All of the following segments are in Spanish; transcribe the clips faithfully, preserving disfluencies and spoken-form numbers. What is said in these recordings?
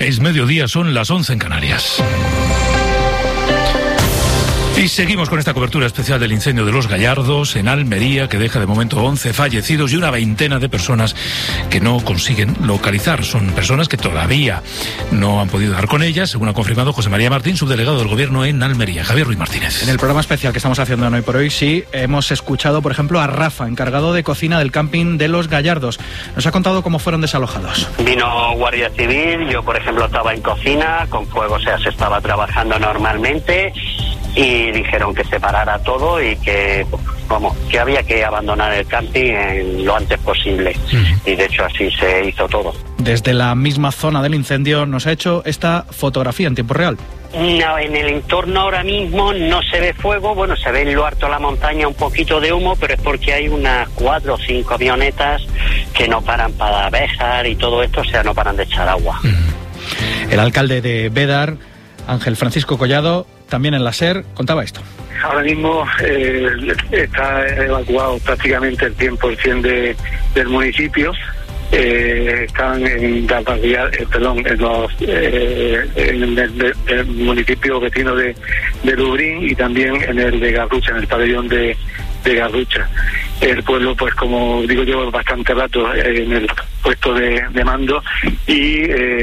Es mediodía, son las once en Canarias. Y seguimos con esta cobertura especial del incendio de Los Gallardos en Almería, que deja de momento once fallecidos y una veintena de personas que no consiguen localizar. Son personas que todavía no han podido dar con ellas, según ha confirmado José María Martín, subdelegado del Gobierno en Almería. Javier Ruiz Martínez. En el programa especial que estamos haciendo en Hoy por Hoy, sí, hemos escuchado, por ejemplo, a Rafa, encargado de cocina del camping de Los Gallardos. Nos ha contado cómo fueron desalojados. Vino Guardia Civil, yo, por ejemplo, estaba en cocina, con fuego, o sea, se estaba trabajando normalmente, y dijeron que se parara todo y que, vamos, que había que abandonar el camping en lo antes posible. Mm. Y de hecho así se hizo todo. Desde la misma zona del incendio nos ha hecho esta fotografía en tiempo real. No, en el entorno ahora mismo no se ve fuego, bueno, se ve en lo alto de la montaña un poquito de humo, pero es porque hay unas cuatro o cinco avionetas que no paran para abejas y todo esto, o sea, no paran de echar agua. Mm. El alcalde de Bédar, Ángel Francisco Collado, también en la SER, contaba esto. Ahora mismo eh, está evacuado prácticamente el cien por ciento de, del municipio. Eh, están en la barriada, eh, perdón, en los eh, en el, el, el municipio vecino de, de Lubrín y también en el de Garrucha, en el pabellón de, de Garrucha. El pueblo, pues como digo yo, bastante rato eh, en el puesto de, de mando y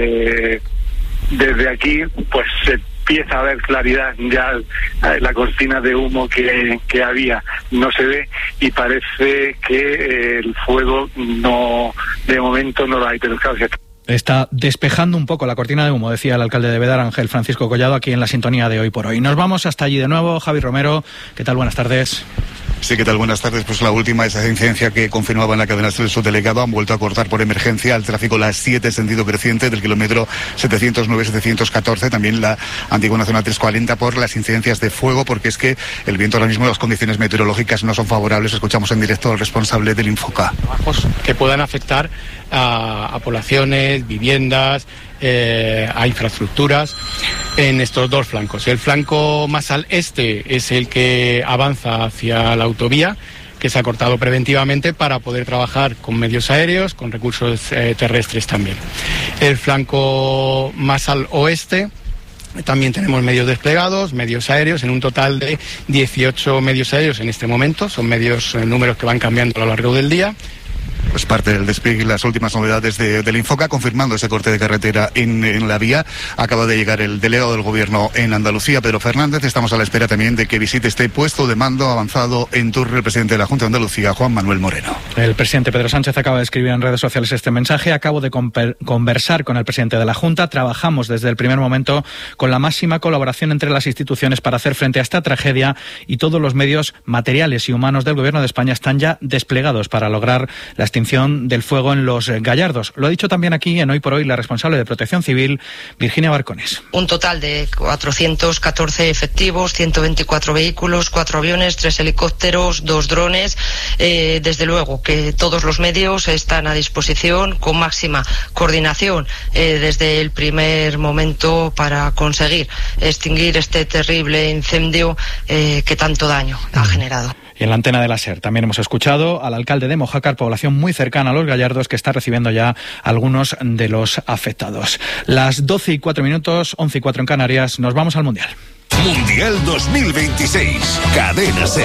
eh, desde aquí pues se empieza a haber claridad, ya la cortina de humo que, que había no se ve y parece que el fuego no, de momento no lo hay, pero claro, está despejando un poco la cortina de humo, decía el alcalde de Bédar, Ángel Francisco Collado, aquí en la sintonía de Hoy por Hoy. Nos vamos hasta allí de nuevo. Javi Romero, ¿qué tal? Buenas tardes. Sí, ¿qué tal? Buenas tardes. Pues la última, esa incidencia que confirmaba en la cadena del subdelegado, han vuelto a cortar por emergencia el tráfico las siete sentido creciente del kilómetro setecientos nueve setecientos catorce, también la antigua Nacional trescientos cuarenta por las incidencias de fuego, porque es que el viento ahora mismo, las condiciones meteorológicas no son favorables. Escuchamos en directo al responsable del Infoca. Trabajos que puedan afectar a, a poblaciones, viviendas, Eh, a infraestructuras en estos dos flancos. El flanco más al este es el que avanza hacia la autovía, que se ha cortado preventivamente para poder trabajar con medios aéreos, con recursos eh, terrestres también. El flanco más al oeste también tenemos medios desplegados, medios aéreos, en un total de dieciocho medios aéreos en este momento. Son medios, eh, números que van cambiando a lo largo del día. Pues parte del despliegue y las últimas novedades de, del Infoca, confirmando ese corte de carretera en, en la vía. Acaba de llegar el delegado del Gobierno en Andalucía, Pedro Fernández. Estamos a la espera también de que visite este puesto de mando avanzado en Turre el presidente de la Junta de Andalucía, Juan Manuel Moreno. El presidente Pedro Sánchez acaba de escribir en redes sociales este mensaje. Acabo de conversar con el presidente de la Junta. Trabajamos desde el primer momento con la máxima colaboración entre las instituciones para hacer frente a esta tragedia y todos los medios materiales y humanos del Gobierno de España están ya desplegados para lograr la extinción del fuego en Los Gallardos. Lo ha dicho también aquí en Hoy por Hoy la responsable de Protección Civil, Virginia Barcones. Un total de cuatrocientos catorce efectivos, ciento veinticuatro vehículos, cuatro aviones, tres helicópteros, dos drones. Eh, desde luego que todos los medios están a disposición con máxima coordinación eh, desde el primer momento para conseguir extinguir este terrible incendio eh, que tanto daño ha generado. Y en la antena de la SER también hemos escuchado al alcalde de Mojácar, población muy cercana a Los Gallardos, que está recibiendo ya algunos de los afectados. Las doce y cuatro minutos, once y cuatro en Canarias, nos vamos al Mundial. Mundial dos mil veintiséis, Cadena SER.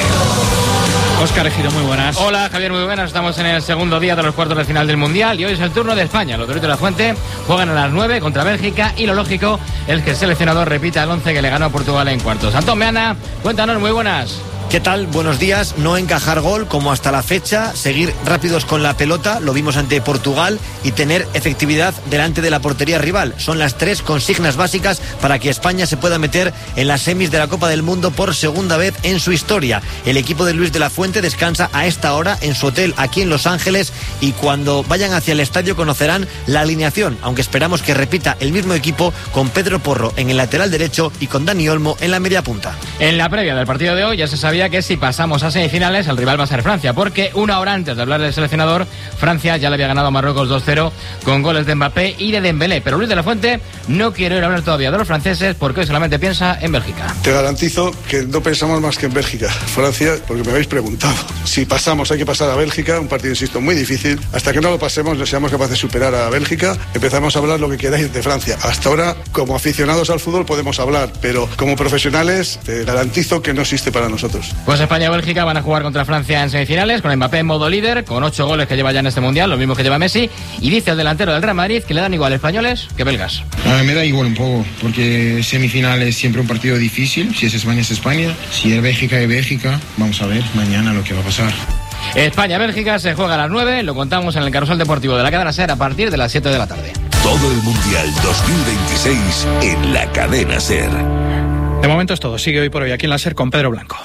Óscar Ejido, muy buenas. Hola Javier, muy buenas. Estamos en el segundo día de los cuartos de final del Mundial y hoy es el turno de España. Los Doritos de la Fuente juegan a las nueve contra Bélgica y lo lógico es que el seleccionador repita el once que le ganó a Portugal en cuartos. Antón Meana, cuéntanos, muy buenas. ¿Qué tal? Buenos días. No encajar gol como hasta la fecha, seguir rápidos con la pelota, lo vimos ante Portugal, y tener efectividad delante de la portería rival. Son las tres consignas básicas para que España se pueda meter en las semis de la Copa del Mundo por segunda vez en su historia. El equipo de Luis de la Fuente descansa a esta hora en su hotel aquí en Los Ángeles y cuando vayan hacia el estadio conocerán la alineación, aunque esperamos que repita el mismo equipo con Pedro Porro en el lateral derecho y con Dani Olmo en la media punta. En la previa del partido de hoy ya se sabía sabía que si pasamos a semifinales el rival va a ser Francia, porque una hora antes de hablar del seleccionador, Francia ya le había ganado a Marruecos dos cero con goles de Mbappé y de Dembélé. Pero Luis de la Fuente no quiere ir a hablar todavía de los franceses porque hoy solamente piensa en Bélgica. Te garantizo que no pensamos más que en Bélgica. Francia, porque me habéis preguntado. Si pasamos hay que pasar a Bélgica, un partido, insisto, muy difícil. Hasta que no lo pasemos, no seamos capaces de superar a Bélgica, empezamos a hablar lo que queráis de Francia. Hasta ahora, como aficionados al fútbol podemos hablar, pero como profesionales te garantizo que no existe para nosotros. Pues España y Bélgica van a jugar contra Francia en semifinales, con Mbappé en modo líder, con ocho goles que lleva ya en este Mundial, lo mismo que lleva Messi, y dice el delantero del Real Madrid que le dan igual españoles que belgas. A mí me da igual un poco, porque semifinal es siempre un partido difícil. Si es España, es España. Si es Bélgica, es Bélgica. Vamos a ver mañana lo que va a pasar. España-Bélgica se juega a las nueve, lo contamos en el Carrusel Deportivo de la Cadena SER a partir de las siete de la tarde. Todo el Mundial dos mil veintiséis en la Cadena SER. De momento es todo. Sigue hoy por hoy aquí en la SER con Pedro Blanco.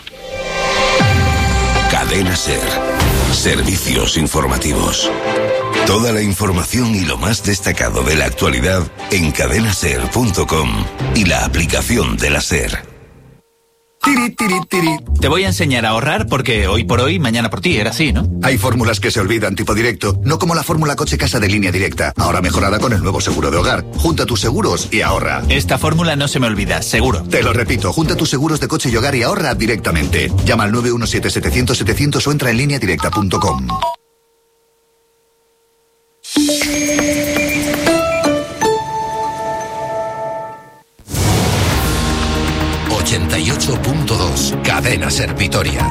Cadena SER. Servicios informativos. Toda la información y lo más destacado de la actualidad en cadena ser punto com y la aplicación de la SER. Tiri, tiri, tiri. Te voy a enseñar a ahorrar porque hoy por hoy, mañana por ti, era así, ¿no? Hay fórmulas que se olvidan, tipo directo, no como la fórmula coche casa de Línea Directa, ahora mejorada con el nuevo seguro de hogar. Junta tus seguros y ahorra. Esta fórmula no se me olvida, seguro. Te lo repito, junta tus seguros de coche y hogar y ahorra directamente. Llama al nueve uno siete, setecientos, setecientos o entra en línea directa punto com. ochenta y ocho punto dos, Cadena SER Vitoria.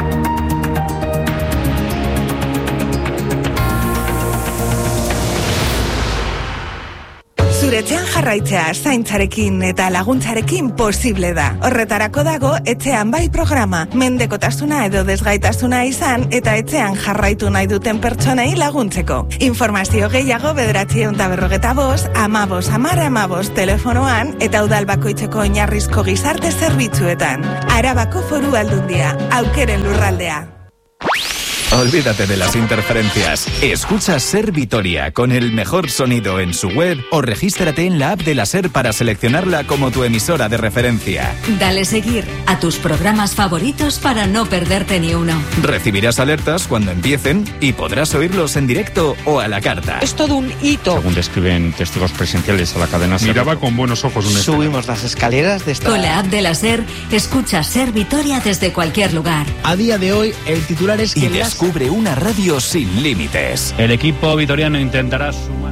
Zure etxean jarraitzea zaintzarekin eta laguntzarekin posible da. Horretarako dago etxean bai programa. Mendekotasuna edo desgaitasuna izan eta etxean jarraitu nahi duten pertsonei laguntzeko. Informazio gehiago bederatziehun eta berrogeta bost, amabos, amar, amabos telefonoan eta udal bakoitzeko oinarrizko gizarte zerbitzuetan. Arabako Foru Aldundia, aukeren lurraldea. Olvídate de las interferencias. Escucha SER Vitoria con el mejor sonido en su web o regístrate en la app de la SER para seleccionarla como tu emisora de referencia. Dale seguir a tus programas favoritos para no perderte ni uno. Recibirás alertas cuando empiecen y podrás oírlos en directo o a la carta. Es todo un hito. Según describen testigos presenciales a la cadena SER, miraba con buenos ojos un Subimos las escaleras de esta... Con la app de la SER, escucha SER Vitoria desde cualquier lugar. A día de hoy, el titular es que... Y las... Descubre una radio sin límites. El equipo vitoriano intentará sumar.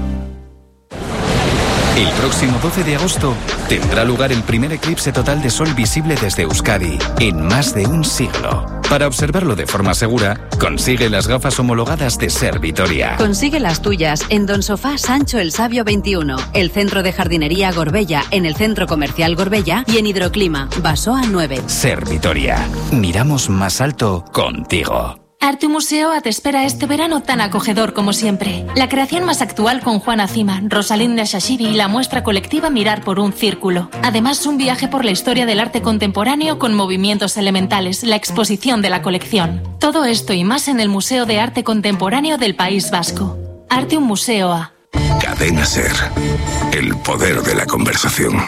El próximo doce de agosto tendrá lugar el primer eclipse total de sol visible desde Euskadi en más de un siglo. Para observarlo de forma segura, consigue las gafas homologadas de SER Vitoria. Consigue las tuyas en Don Sofá Sancho el Sabio veintiuno, el Centro de Jardinería Gorbella, en el Centro Comercial Gorbella y en Hidroclima, Basoa nueve. SER Vitoria. Miramos más alto contigo. Arte Museoa te espera este verano tan acogedor como siempre. La creación más actual con Juana Cima, Rosalinda Shashiri y la muestra colectiva Mirar por un Círculo. Además, un viaje por la historia del arte contemporáneo con movimientos elementales, la exposición de la colección. Todo esto y más en el Museo de Arte Contemporáneo del País Vasco. Arte Museoa. Cadena SER. El poder de la conversación.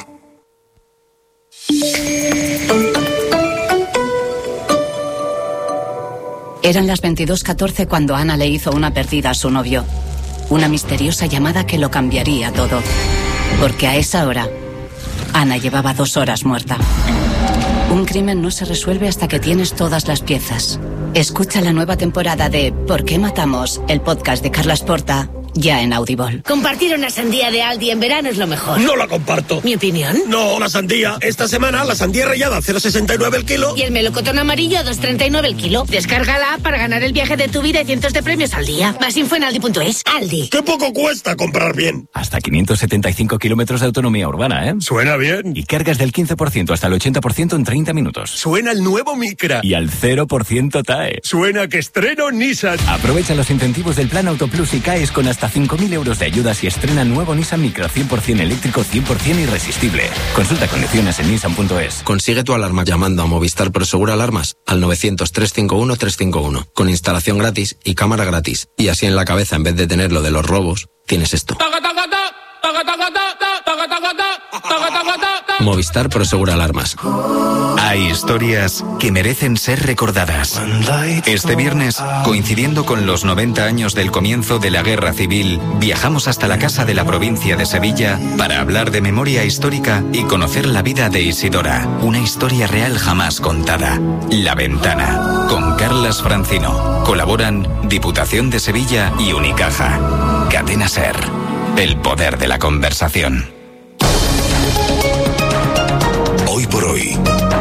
Eran las veintidós catorce cuando Ana le hizo una perdida a su novio. Una misteriosa llamada que lo cambiaría todo. Porque a esa hora, Ana llevaba dos horas muerta. Un crimen no se resuelve hasta que tienes todas las piezas. Escucha la nueva temporada de ¿Por qué matamos?, el podcast de Carlas Porta, ya en Audible. Compartir una sandía de Aldi en verano es lo mejor. No la comparto. ¿Mi opinión? No, la sandía. Esta semana la sandía rallada a cero coma sesenta y nueve el kilo. Y el melocotón amarillo a dos coma treinta y nueve el kilo. Descárgala para ganar el viaje de tu vida y cientos de premios al día. Más info en aldi punto es. Aldi. ¡Qué poco cuesta comprar bien! Hasta quinientos setenta y cinco kilómetros de autonomía urbana, ¿eh? Suena bien. Y cargas del quince por ciento hasta el ochenta por ciento en treinta minutos. Suena el nuevo Micra. Y al cero por ciento T A E. Suena que estreno Nissan. Aprovecha los incentivos del Plan Autoplus y caes con hasta cinco mil euros de ayudas y estrena nuevo Nissan Micra cien por ciento eléctrico, cien por ciento irresistible. Consulta condiciones en nissan punto es. Consigue tu alarma llamando a Movistar Prosegur Alarmas al novecientos, trescientos cincuenta y uno, trescientos cincuenta y uno, con instalación gratis y cámara gratis. Y así en la cabeza, en vez de tener lo de los robos, tienes esto. Movistar Prosegur Alarmas. Hay historias que merecen ser recordadas. Este viernes, coincidiendo con los noventa años del comienzo de la Guerra Civil, viajamos hasta la Casa de la Provincia de Sevilla para hablar de memoria histórica y conocer la vida de Isidora, una historia real jamás contada. La Ventana, con Carlas Francino. Colaboran Diputación de Sevilla y Unicaja. Cadena SER, el poder de la conversación. Hoy por hoy,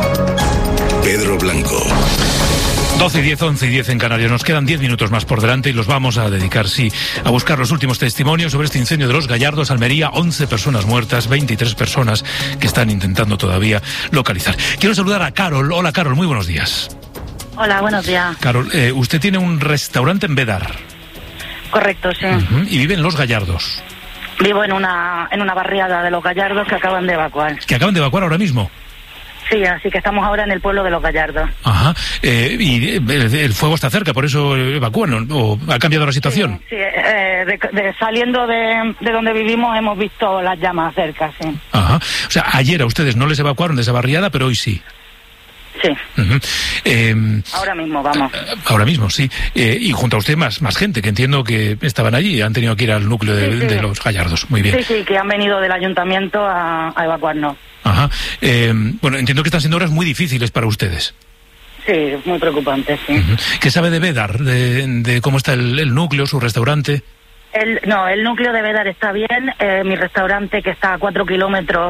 Pedro Blanco. doce y diez, once y diez en Canarias. Nos quedan diez minutos más por delante y los vamos a dedicar, sí, a buscar los últimos testimonios sobre este incendio de Los Gallardos, Almería. once personas muertas, veintitrés personas que están intentando todavía localizar. Quiero saludar a Carol. Hola, Carol, muy buenos días. Hola, buenos días. Carol, eh, usted tiene un restaurante en Bédar. Correcto, sí. Uh-huh. Y vive en Los Gallardos. Vivo en una en una barriada de Los Gallardos que acaban de evacuar. ¿Que acaban de evacuar ahora mismo? Sí, así que estamos ahora en el pueblo de Los Gallardos. Ajá. Eh, y el, el fuego está cerca, por eso evacúan, ¿o ha cambiado la situación? Sí, sí eh, de, de, saliendo de, de donde vivimos hemos visto las llamas cerca, sí. Ajá. O sea, ayer a ustedes no les evacuaron de esa barriada, pero hoy sí. Sí. Uh-huh. eh, ahora mismo, vamos. Ahora mismo, sí. Eh, y junto a usted más, más gente, que entiendo que estaban allí, han tenido que ir al núcleo de, sí, sí. de Los Gallardos. Muy bien. Sí, sí, que han venido del ayuntamiento a, a evacuarnos. Ajá. Eh, bueno, entiendo que están siendo horas muy difíciles para ustedes. Sí, muy preocupante, sí. Uh-huh. ¿Qué sabe de Bédar? De, de cómo está el, el núcleo, su restaurante? El, no, el núcleo de Bédar está bien. Eh, mi restaurante, que está a cuatro kilómetros,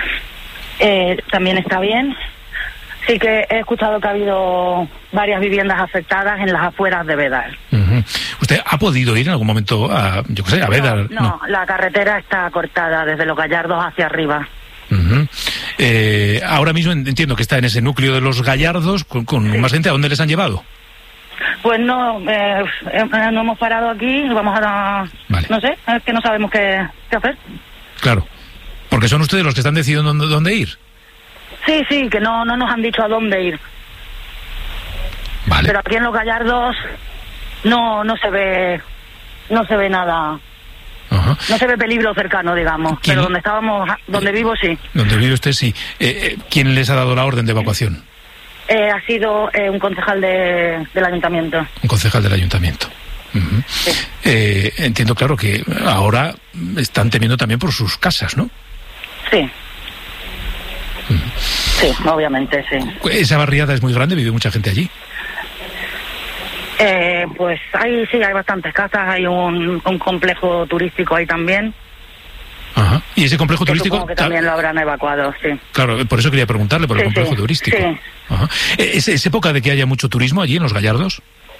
eh, también está bien. Sí que he escuchado que ha habido varias viviendas afectadas en las afueras de Bédar. Uh-huh. ¿Usted ha podido ir en algún momento a, yo qué sé, a Bédar? No, no, no, la carretera está cortada desde Los Gallardos hacia arriba. Uh-huh. eh, ahora mismo entiendo que está en ese núcleo de Los Gallardos con, con sí. más gente. ¿A dónde les han llevado? Pues no, eh, no hemos parado aquí, vamos a... Vale. No sé, es que no sabemos qué, qué hacer. Claro, porque son ustedes los que están decidiendo dónde, dónde ir. Sí, sí, que no, no nos han dicho a dónde ir. Vale. Pero aquí en Los Gallardos no, no se ve, no se ve nada. Ajá. No se ve peligro cercano, digamos. ¿Quién? Pero donde estábamos, donde eh, vivo, sí. Donde vive usted, sí. Eh, eh, ¿Quién les ha dado la orden de evacuación? Eh, ha sido eh, un concejal de, del ayuntamiento. Un concejal del ayuntamiento. Uh-huh. Sí. Eh, entiendo, claro, que ahora están temiendo también por sus casas, ¿no? Sí. Sí, obviamente, sí. ¿Esa barriada es muy grande? ¿Vive mucha gente allí? Eh, pues ahí sí, hay bastantes casas, hay un, un complejo turístico ahí también. Ajá. ¿Y ese complejo que turístico? Que también lo habrán evacuado, sí. Claro, por eso quería preguntarle por el sí, complejo sí, turístico. Sí. Ajá. ¿Es, ¿Es época de que haya mucho turismo allí en Los Gallardos?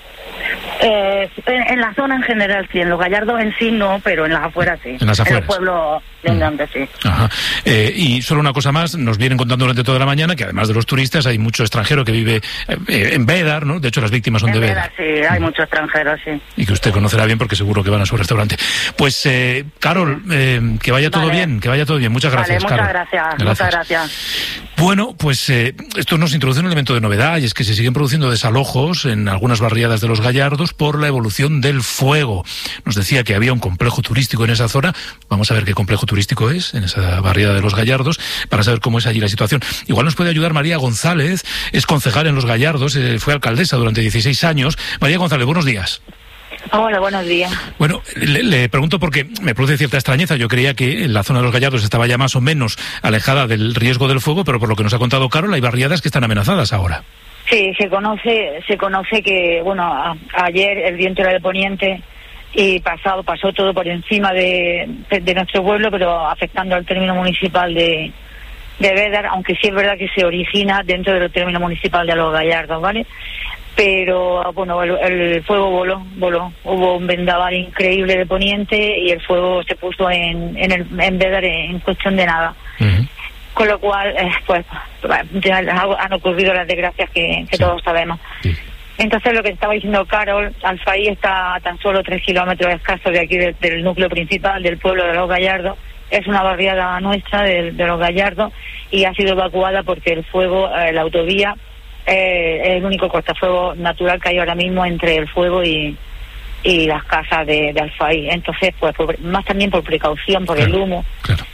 Eh, en, en la zona en general sí, en Los Gallardos en sí no, pero en las afueras sí. En las afueras. En los pueblos lindantes, sí. Ajá. Eh, y solo una cosa más, nos vienen contando durante toda la mañana que además de los turistas hay mucho extranjero que vive eh, en Bédar, ¿no? De hecho las víctimas son en de Bédar. Bédar. Sí, hay uh-huh. muchos extranjeros, sí. Y que usted conocerá bien porque seguro que van a su restaurante. Pues, eh, Carol, eh, que vaya todo vale. bien, que vaya todo bien. Muchas gracias, vale, muchas Carol. Gracias, gracias, muchas gracias. Bueno, pues eh, esto nos introduce un elemento de novedad y es que se siguen produciendo desalojos en algunas barriadas de Los Gallardos por la evolución del fuego. Nos decía que había un complejo turístico en esa zona. Vamos a ver qué complejo turístico es en esa barriada de Los Gallardos para saber cómo es allí la situación. Igual nos puede ayudar María González, es concejal en Los Gallardos, eh, fue alcaldesa durante dieciséis años. María González, buenos días. Hola, buenos días. Bueno, le, le pregunto porque me produce cierta extrañeza. Yo creía que la zona de Los Gallardos estaba ya más o menos alejada del riesgo del fuego, pero por lo que nos ha contado Carol, hay barriadas que están amenazadas ahora. Sí, se conoce, se conoce que, bueno, a, ayer el viento era de poniente y pasado pasó todo por encima de, de, de nuestro pueblo, pero afectando al término municipal de, de Bédar, aunque sí es verdad que se origina dentro del término municipal de Los Gallardos, ¿vale? Pero, bueno, el, el fuego voló, voló. Hubo un vendaval increíble de poniente y el fuego se puso en, en, el, en Bédar en cuestión de nada. Uh-huh. Con lo cual, eh, pues, ya han ocurrido las desgracias que, que sí. todos sabemos. Sí. Entonces, lo que estaba diciendo Carol, Alfaí está a tan solo tres kilómetros escasos de aquí, de, del núcleo principal del pueblo de Los Gallardos. Es una barriada nuestra de, de Los Gallardos y ha sido evacuada porque el fuego, eh, la autovía, eh, es el único cortafuego natural que hay ahora mismo entre el fuego y, y las casas de, de Alfaí. Entonces, pues, por, más también por precaución, por claro, el humo. Claro.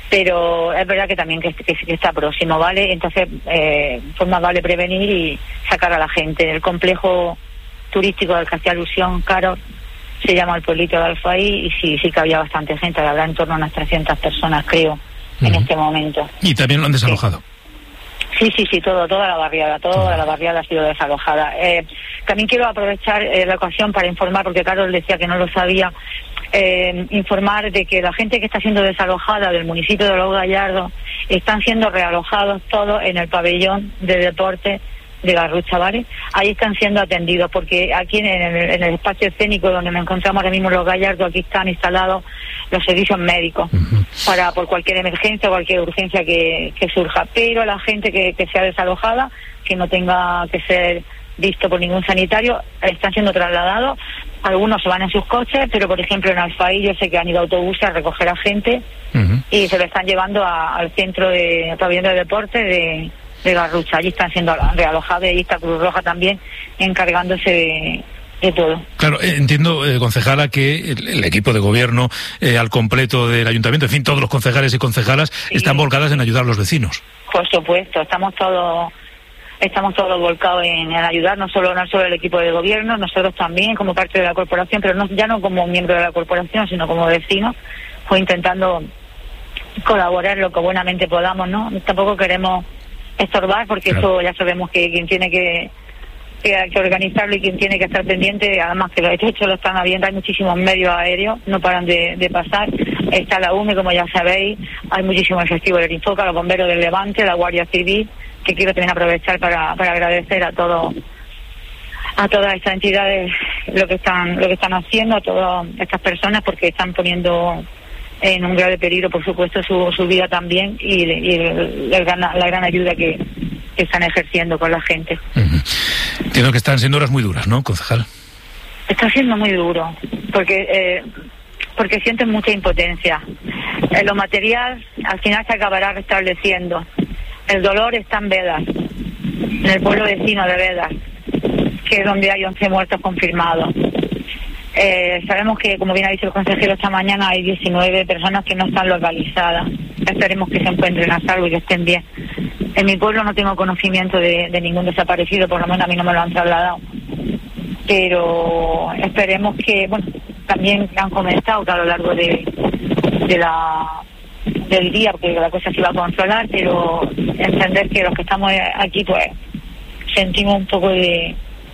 pero es verdad que también que, que, que está próximo, ¿vale? Entonces, eh, pues más vale prevenir y sacar a la gente. El complejo turístico del que hacía alusión, Caro, se llama el pueblito de Alfaí, y sí, sí que había bastante gente, habrá en torno a unas trescientas personas, creo, uh-huh. en este momento. Y también lo han desalojado. Sí, sí, sí, todo, toda la barriada, toda la barriada ha sido desalojada. Eh, también quiero aprovechar eh, la ocasión para informar, porque Carlos decía que no lo sabía, eh, informar de que la gente que está siendo desalojada del municipio de Los Gallardos están siendo realojados todos en el pabellón de deporte de Garrucha, ¿vale? Ahí están siendo atendidos, porque aquí en el, en el espacio escénico donde nos encontramos ahora mismo Los Gallardos, aquí están instalados los servicios médicos uh-huh. para por cualquier emergencia o cualquier urgencia que, que surja, pero la gente que, que sea desalojada, que no tenga que ser visto por ningún sanitario, están siendo trasladados. Algunos se van en sus coches, pero por ejemplo en Alfaí yo sé que han ido autobuses a recoger a gente uh-huh. y se lo están llevando a, al centro de pabellón de deporte de de Garrucha. Allí están siendo realojados, y allí está Cruz Roja también encargándose de, de todo. Claro, eh, entiendo, eh, concejala, que el, el equipo de gobierno eh, al completo del ayuntamiento, en fin, todos los concejales y concejalas sí. están volcadas en ayudar a los vecinos. Por supuesto, estamos todos estamos todos volcados en, en ayudar, no solo no solo el equipo de gobierno, nosotros también como parte de la corporación, pero no, ya no como miembro de la corporación, sino como vecinos, pues intentando colaborar lo que buenamente podamos, ¿no? Tampoco queremos estorbar, porque claro. eso ya sabemos que quien tiene que, que, que organizarlo y quien tiene que estar pendiente, además que de hecho lo están habiendo, hay muchísimos medios aéreos, no paran de, de pasar, está la U M E, como ya sabéis, hay muchísimos efectivos del Infoca, los bomberos del Levante, la Guardia Civil, que quiero también aprovechar para, para agradecer a todos a todas estas entidades lo que están lo que están haciendo, a todas estas personas, porque están poniendo en un grave peligro, por supuesto, su, su vida también, y, y el, el gran, la gran ayuda que, que están ejerciendo con la gente. Uh-huh. Entiendo que están siendo horas muy duras, ¿no, concejal? Está siendo muy duro, porque eh, porque sienten mucha impotencia. En lo material, al final se acabará restableciendo. El dolor está en Bedas, en el pueblo vecino de Bedas, que es donde hay once muertos confirmados. Eh, sabemos que, como bien ha dicho el consejero esta mañana, hay diecinueve personas que no están localizadas. Esperemos que se encuentren a salvo y que estén bien. En mi pueblo no tengo conocimiento de, de ningún desaparecido, por lo menos a mí no me lo han trasladado. Pero esperemos que, bueno, también han comentado que a lo largo de, de la del día, porque la cosa se iba a controlar, pero entender que los que estamos aquí, pues, sentimos un poco de...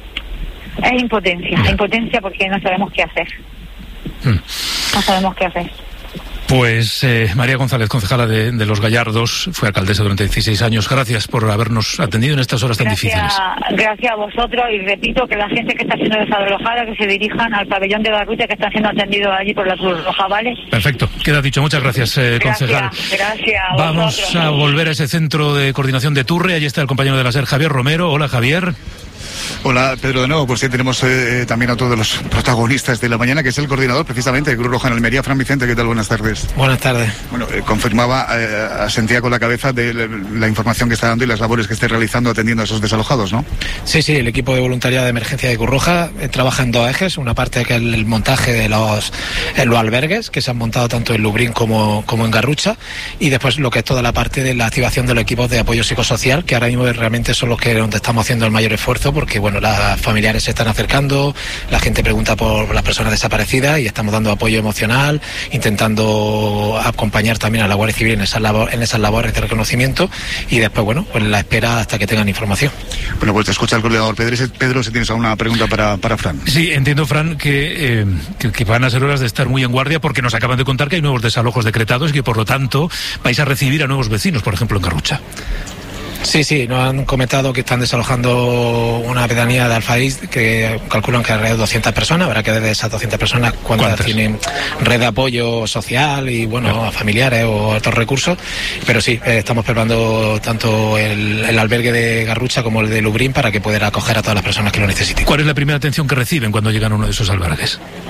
Es impotencia, yeah. impotencia porque no sabemos qué hacer. Mm. No sabemos qué hacer. Pues eh, María González, concejala de, de Los Gallardos, fue alcaldesa durante dieciséis años. Gracias por habernos atendido en estas horas gracias, tan difíciles. Gracias a vosotros, y repito que la gente que está siendo desalojada, que se dirijan al pabellón de Garrucha, que están siendo atendidos allí por la Cruz Roja, ¿vale? Perfecto, queda dicho. Muchas gracias, eh, concejal. Gracias, gracias a Vamos vosotros. a volver a ese centro de coordinación de Turre. Allí está el compañero de la SER, Javier Romero. Hola, Javier. Hola, Pedro, de nuevo, pues sí, tenemos eh, también a todos los protagonistas de la mañana, que es el coordinador precisamente de Cruz Roja en Almería, Fran Vicente. ¿Qué tal? Buenas tardes. Buenas tardes. Bueno, eh, confirmaba, eh, asentía con la cabeza de la, la información que está dando y las labores que esté realizando atendiendo a esos desalojados, ¿no? Sí, sí, el equipo de voluntariado de emergencia de Cruz Roja eh, trabaja en dos ejes. Una parte que es el montaje de los, eh, los albergues, que se han montado tanto en Lubrín como, como en Garrucha, y después lo que es toda la parte de la activación de los equipos de apoyo psicosocial, que ahora mismo realmente son los que donde estamos haciendo el mayor esfuerzo, porque bueno, las familiares se están acercando, la gente pregunta por las personas desaparecidas y estamos dando apoyo emocional, intentando acompañar también a la Guardia Civil en esas, labor, en esas labores de reconocimiento, y después, bueno, pues la espera hasta que tengan información. Bueno, pues te escucha el coordinador. Pedro, Pedro, si tienes alguna pregunta para, para Fran. Sí, entiendo, Fran, que, eh, que, que van a ser horas de estar muy en guardia, porque nos acaban de contar que hay nuevos desalojos decretados y que, por lo tanto, vais a recibir a nuevos vecinos, por ejemplo, en Garrucha. Sí, sí, nos han comentado que están desalojando una pedanía de Alfaí, que calculan que alrededor de doscientas personas. Habrá que ver de esas doscientas personas cuántas tienen red de apoyo social y, bueno, claro, familiares o otros recursos. Pero sí, eh, estamos preparando tanto el, el albergue de Garrucha como el de Lubrín para que puedan acoger a todas las personas que lo necesiten. ¿Cuál es la primera atención que reciben cuando llegan a uno de esos albergues?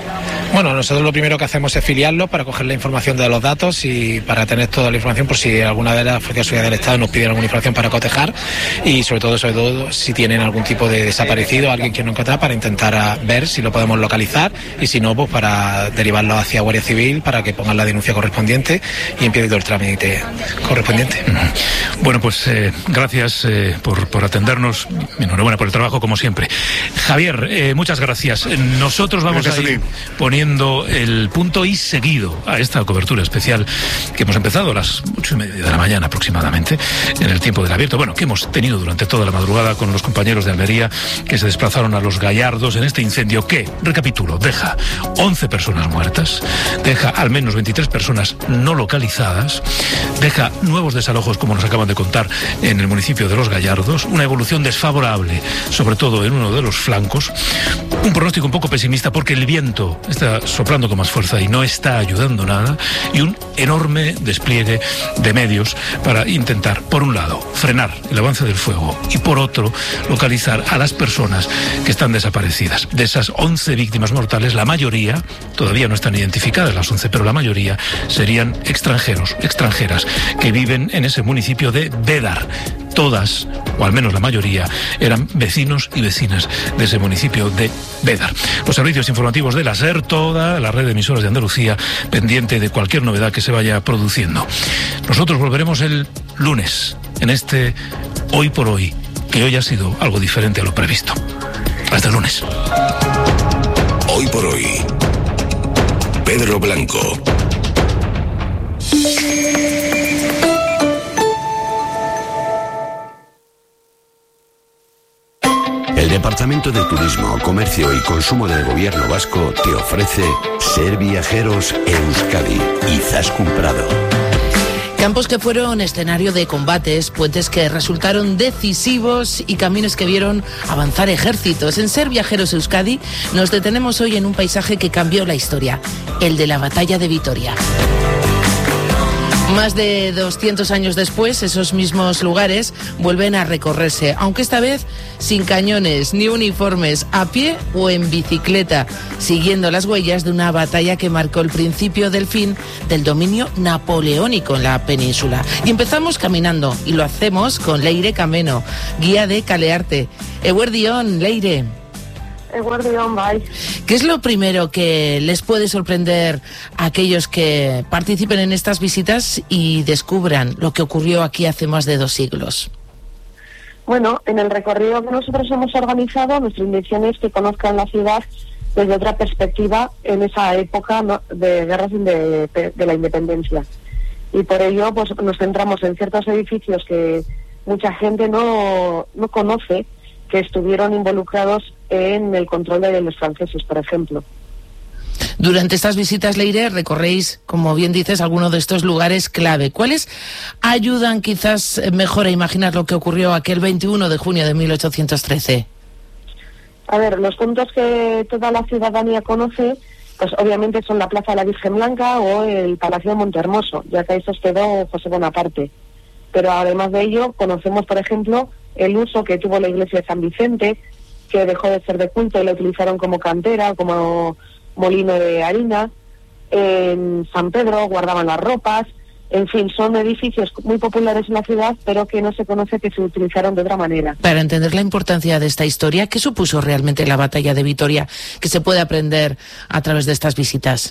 Bueno, nosotros lo primero que hacemos es filiarlo para coger la información de los datos y para tener toda la información por si alguna de las fuerzas de seguridad del Estado nos piden alguna información para cotejar y sobre todo, sobre todo si tienen algún tipo de desaparecido, alguien que no encontrar, para intentar ver si lo podemos localizar y si no, pues para derivarlo hacia Guardia Civil para que pongan la denuncia correspondiente y empiece todo el trámite correspondiente. Bueno, pues eh, gracias eh, por, por atendernos. Enhorabuena por el trabajo, como siempre. Javier, eh, muchas gracias. Nosotros vamos gracias a ir a poniendo el punto y seguido a esta cobertura especial que hemos empezado a las ocho y media de la mañana aproximadamente, en el tiempo del abierto. Bueno, que hemos tenido durante toda la madrugada con los compañeros de Almería que se desplazaron a Los Gallardos en este incendio que, recapitulo, deja once personas muertas, deja al menos veintitrés personas no localizadas, deja nuevos desalojos, como nos acaban de contar, en el municipio de Los Gallardos, una evolución desfavorable, sobre todo en uno de los flancos, un pronóstico un poco pesimista porque el viento está soplando con más fuerza y no está ayudando nada, y un enorme despliegue de medios para intentar, por un lado, frenar el avance del fuego y, por otro, localizar a las personas que están desaparecidas. De esas once víctimas mortales, la mayoría, todavía no están identificadas las once, pero la mayoría serían extranjeros, extranjeras, que viven en ese municipio de Bédar. Todas, o al menos la mayoría, eran vecinos y vecinas de ese municipio de Bédar. Los servicios informativos de la SER, toda la red de emisoras de Andalucía, pendiente de cualquier novedad que se vaya produciendo. Nosotros volveremos el lunes, en este Hoy por Hoy, que hoy ha sido algo diferente a lo previsto. Hasta el lunes. Hoy por Hoy, Pedro Blanco. El Departamento de Turismo, Comercio y Consumo del Gobierno Vasco te ofrece Ser Viajeros Euskadi. Izaskun Prado. Campos que fueron escenario de combates, puentes que resultaron decisivos y caminos que vieron avanzar ejércitos. En Ser Viajeros Euskadi nos detenemos hoy en un paisaje que cambió la historia, el de la Batalla de Vitoria. Más de doscientos años después, esos mismos lugares vuelven a recorrerse, aunque esta vez sin cañones ni uniformes, a pie o en bicicleta, siguiendo las huellas de una batalla que marcó el principio del fin del dominio napoleónico en la península. Y empezamos caminando, y lo hacemos con Leire Cameno, guía de Kalearte. Eguerdión, Leire. ¿Qué es lo primero que les puede sorprender a aquellos que participen en estas visitas y descubran lo que ocurrió aquí hace más de dos siglos? Bueno, en el recorrido que nosotros hemos organizado, nuestra intención es que conozcan la ciudad desde otra perspectiva en esa época, ¿no?, de guerras de, de la independencia. Y por ello pues nos centramos en ciertos edificios que mucha gente no, no conoce, que estuvieron involucrados en el control de los franceses, por ejemplo. Durante estas visitas, Leire, recorréis, como bien dices, algunos de estos lugares clave. ¿Cuáles ayudan quizás mejor a imaginar lo que ocurrió aquel veintiuno de junio de mil ochocientos trece? A ver, los puntos que toda la ciudadanía conoce, pues obviamente son la Plaza de la Virgen Blanca o el Palacio de Montehermoso, ya que ahí se hospedó José Bonaparte. Pero además de ello, conocemos, por ejemplo, el uso que tuvo la iglesia de San Vicente, que dejó de ser de culto y la utilizaron como cantera, como molino de harina. En San Pedro guardaban las ropas. En fin, son edificios muy populares en la ciudad, pero que no se conoce que se utilizaron de otra manera. Para entender la importancia de esta historia, ¿qué supuso realmente la batalla de Vitoria? ¿Qué se puede aprender a través de estas visitas?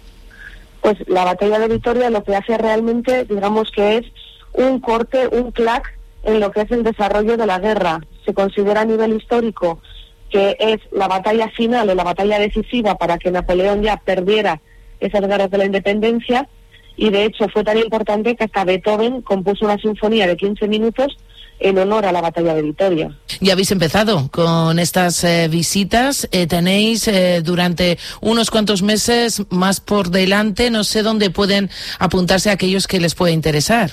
Pues la batalla de Vitoria lo que hace realmente, digamos que es un corte, un clac en lo que es el desarrollo de la guerra. Se considera a nivel histórico que es la batalla final o la batalla decisiva para que Napoleón ya perdiera esas guerras de la independencia, y de hecho fue tan importante que hasta Beethoven compuso una sinfonía de quince minutos en honor a la batalla de Vitoria. Ya habéis empezado con estas eh, visitas, eh, tenéis eh, durante unos cuantos meses más por delante, no sé dónde pueden apuntarse aquellos que les pueda interesar.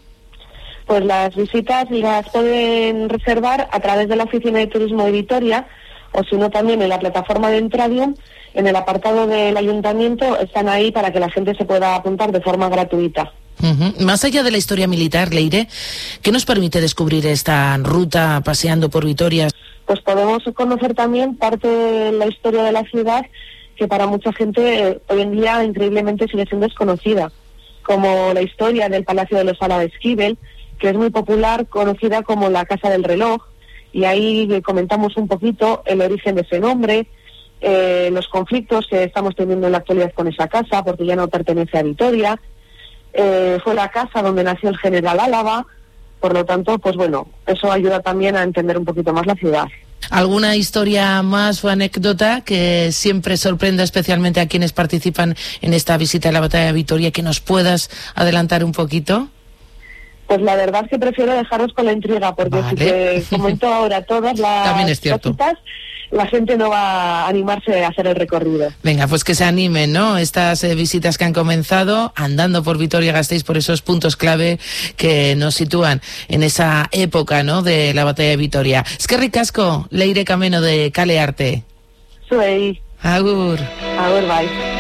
Pues las visitas las pueden reservar a través de la Oficina de Turismo de Vitoria, o si no también en la plataforma de Entradium, en el apartado del ayuntamiento, están ahí para que la gente se pueda apuntar de forma gratuita. Uh-huh. Más allá de la historia militar, Leire, ¿qué nos permite descubrir esta ruta paseando por Vitoria? Pues podemos conocer también parte de la historia de la ciudad que para mucha gente eh, hoy en día increíblemente sigue siendo desconocida, como la historia del Palacio de los Sala de Esquivel, que es muy popular, conocida como la Casa del Reloj, y ahí comentamos un poquito el origen de ese nombre, eh, los conflictos que estamos teniendo en la actualidad con esa casa, porque ya no pertenece a Vitoria. Eh, fue la casa donde nació el general Álava, por lo tanto, pues bueno, eso ayuda también a entender un poquito más la ciudad. ¿Alguna historia más o anécdota que siempre sorprenda especialmente a quienes participan en esta visita a la Batalla de Vitoria, que nos puedas adelantar un poquito? Pues la verdad es que prefiero dejaros con la intriga, porque vale. Si te comento ahora todas las También es cierto. cositas, la gente no va a animarse a hacer el recorrido. Venga, pues que se animen, ¿no? Estas eh, visitas que han comenzado andando por Vitoria-Gasteiz, por esos puntos clave que nos sitúan en esa época, ¿no?, de la Batalla de Vitoria. Eskerrik asko, Leire Cameno de Kale Arte. Zuei. Agur. Agur, bye.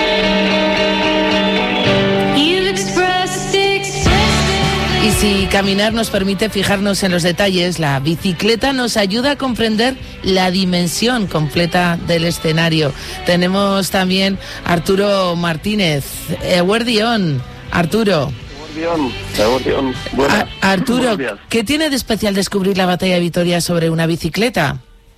Y si caminar nos permite fijarnos en los detalles, la bicicleta nos ayuda a comprender la dimensión completa del escenario. Tenemos también a Arturo Martínez. Eguerdión, Arturo. Eguerdión, Eguerdión. Buenas. A- Arturo, ¿qué tiene de especial descubrir la Batalla de Vitoria sobre una bicicleta?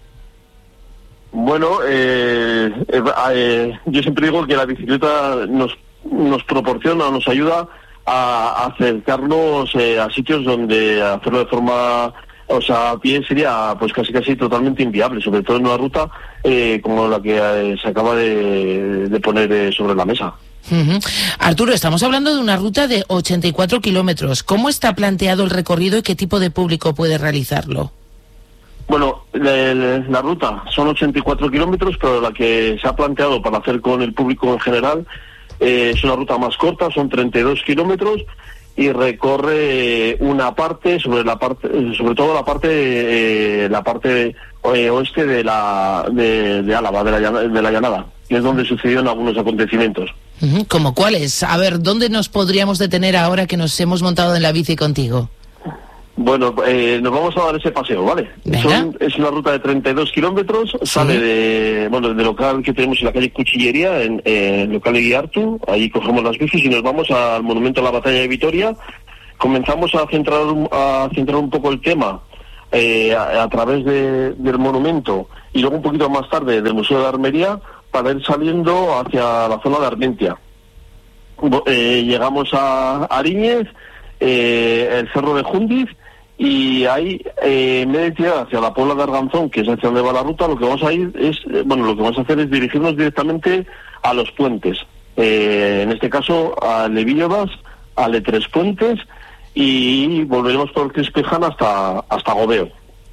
Bueno, eh, eh, eh, yo siempre digo que la bicicleta nos, nos proporciona, nos ayuda a acercarnos eh, a sitios donde hacerlo de forma, o sea, a pie sería pues casi casi totalmente inviable, sobre todo en una ruta eh, como la que eh, se acaba de, de poner eh, sobre la mesa. Uh-huh. Arturo, estamos hablando de una ruta de ochenta y cuatro kilómetros. ¿Cómo está planteado el recorrido y qué tipo de público puede realizarlo? Bueno, la, la, la ruta son ochenta y cuatro kilómetros, pero la que se ha planteado para hacer con el público en general Eh, es una ruta más corta, son treinta y dos kilómetros y recorre eh, una parte sobre la parte, sobre todo la parte, eh, la parte eh, oeste de la de, de Álava, de la, de la Llanada, que es donde sucedieron algunos acontecimientos. Uh-huh. ¿Cómo cuáles? A ver, ¿dónde nos podríamos detener ahora que nos hemos montado en la bici contigo? Bueno, eh, nos vamos a dar ese paseo, ¿vale? Son, es una ruta de treinta y dos kilómetros, ¿sí? Sale de, bueno, del local que tenemos en la calle Cuchillería, en eh, el local de Guiartu, ahí cogemos las bicis y nos vamos al monumento a la Batalla de Vitoria. Comenzamos a centrar, a centrar un poco el tema eh, a, a través de, del monumento y luego un poquito más tarde del Museo de Armería para ir saliendo hacia la zona de Armentia. Eh, llegamos a Ariñez, eh, el Cerro de Jundiz, y ahí, eh, en vez de tirar hacia la Puebla de Arganzón, que es hacia donde va la ruta, lo que vamos a ir es, eh, bueno, lo que vamos a hacer es dirigirnos directamente a los puentes. Eh, en este caso, a Levillodas, a Le Tres Puentes, y volveremos por el Crispiján hasta, hasta Gobeo.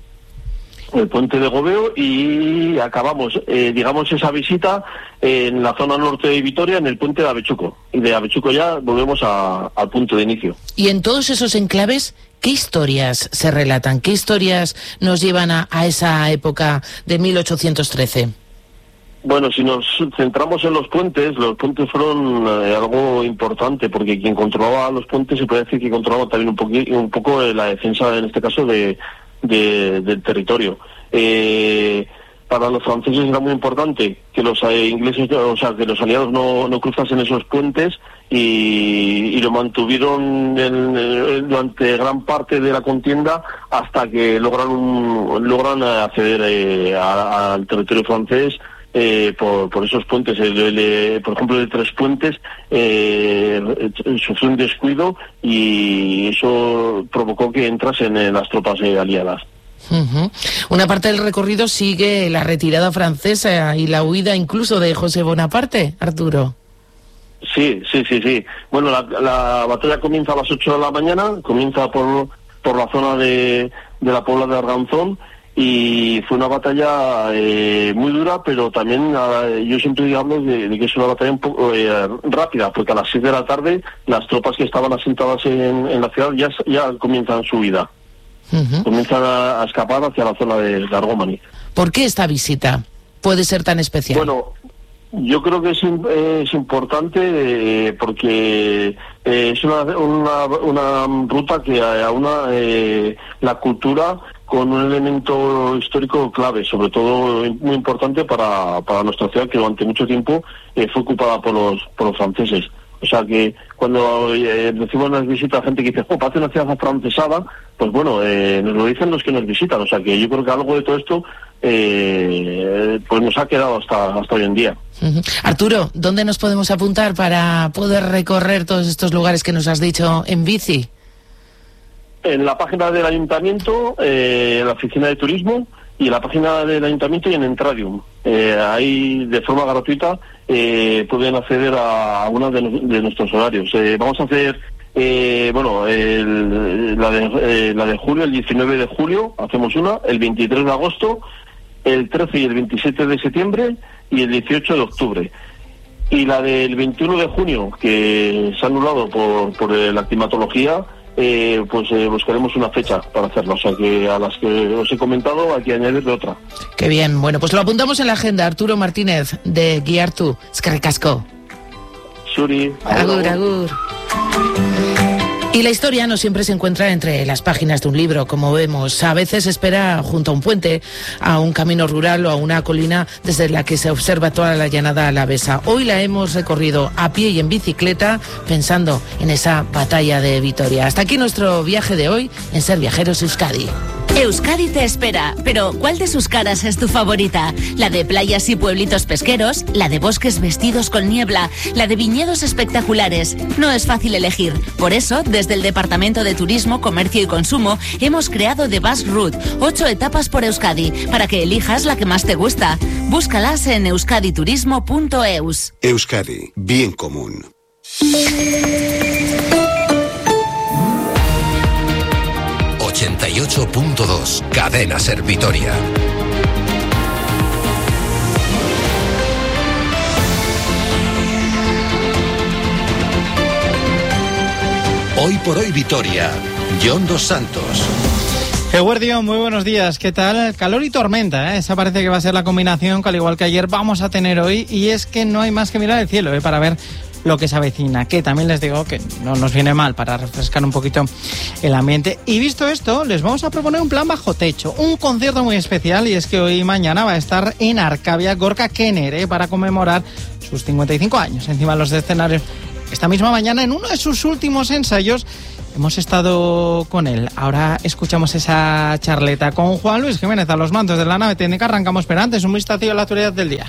El puente de Gobeo, y acabamos, eh, digamos, esa visita en la zona norte de Vitoria, en el puente de Avechuco. Y de Avechuco ya volvemos a, al punto de inicio. Y en todos esos enclaves, ¿qué historias se relatan? ¿Qué historias nos llevan a, a esa época de mil ochocientos trece? Bueno, si nos centramos en los puentes, los puentes fueron eh, algo importante, porque quien controlaba los puentes se puede decir que controlaba también un, poqu- un poco eh, la defensa, en este caso, de, de del territorio. Eh, para los franceses era muy importante que los eh, ingleses, o sea, que los aliados no, no cruzasen esos puentes, y, y lo mantuvieron en, en, durante gran parte de la contienda hasta que logran un, logran acceder eh, a, al territorio francés eh, por, por esos puentes. El, el, por ejemplo, de Tres Puentes eh, sufrió un descuido y eso provocó que entrasen en las tropas eh, aliadas. Uh-huh. Una parte del recorrido sigue la retirada francesa y la huida incluso de José Bonaparte, Arturo. Sí, sí, sí, sí. Bueno, la, la batalla comienza a las ocho de la mañana, comienza por, por la zona de, de la Puebla de Arganzón, y fue una batalla eh, muy dura, pero también eh, yo siempre hablo de, de que es una batalla un poco eh, rápida, porque a las seis de la tarde las tropas que estaban asentadas en, en la ciudad ya, ya comienzan su huida. Uh-huh. Comienzan a, a escapar hacia la zona de, de Argómani. ¿Por qué esta visita puede ser tan especial? Bueno, yo creo que es, es importante eh, porque eh, es una, una, una ruta que aúna eh, la cultura con un elemento histórico clave, sobre todo muy importante para, para nuestra ciudad, que durante mucho tiempo eh, fue ocupada por los, por los franceses. O sea que cuando eh, recibimos las visitas a gente que dice, oh, parece una ciudad afrancesada, pues bueno, eh, nos lo dicen los que nos visitan. O sea que yo creo que algo de todo esto eh, pues nos ha quedado hasta, hasta hoy en día. Uh-huh. Arturo, ¿dónde nos podemos apuntar para poder recorrer todos estos lugares que nos has dicho en bici? En la página del ayuntamiento, eh, en la oficina de turismo, y en la página del ayuntamiento y en Entradium. Eh, ahí, de forma gratuita, eh, pueden acceder a algunos de, de nuestros horarios. Eh, vamos a hacer, eh, bueno, el, la, de, eh, la de julio, el diecinueve de julio, hacemos una, el veintitrés de agosto, el trece y el veintisiete de septiembre y el dieciocho de octubre. Y la del veintiuno de junio, que se ha anulado por, por la climatología, Eh, pues eh, buscaremos una fecha para hacerlo, o sea que a las que os he comentado hay que añadirle otra. Qué bien, bueno, pues lo apuntamos en la agenda. Arturo Martínez, de Guiartu. Eskerrik asko. Suri. Agur, agur. Y la historia no siempre se encuentra entre las páginas de un libro, como vemos. A veces espera junto a un puente, a un camino rural o a una colina desde la que se observa toda la llanada alavesa. Hoy la hemos recorrido a pie y en bicicleta, pensando en esa batalla de Vitoria. Hasta aquí nuestro viaje de hoy en Ser Viajeros Euskadi. Euskadi te espera, pero ¿cuál de sus caras es tu favorita? ¿La de playas y pueblitos pesqueros? ¿La de bosques vestidos con niebla? ¿La de viñedos espectaculares? No es fácil elegir. Por eso, desde el Departamento de Turismo, Comercio y Consumo, hemos creado The Bus Route, ocho etapas por Euskadi, para que elijas la que más te gusta. Búscalas en euskaditurismo punto eus. Euskadi, bien común. ochenta y ocho punto dos, Cadena Ser Vitoria. Hoy por hoy Vitoria, John Dos Santos. Eguardión, muy buenos días, ¿qué tal? Calor y tormenta, ¿eh? Esa parece que va a ser la combinación que al igual que ayer vamos a tener hoy, y es que no hay más que mirar el cielo, ¿eh? Para ver lo que se avecina, que también les digo que no nos viene mal para refrescar un poquito el ambiente. Y visto esto, les vamos a proponer un plan bajo techo, un concierto muy especial, y es que hoy y mañana va a estar en Arcavia Gorka Kenner, ¿eh? Para conmemorar sus cincuenta y cinco años encima de los escenarios. Esta misma mañana, en uno de sus últimos ensayos, hemos estado con él. Ahora escuchamos esa charleta con Juan Luis Jiménez a los mandos de la nave técnica. Arrancamos, pero antes un vistazo a la actualidad del día.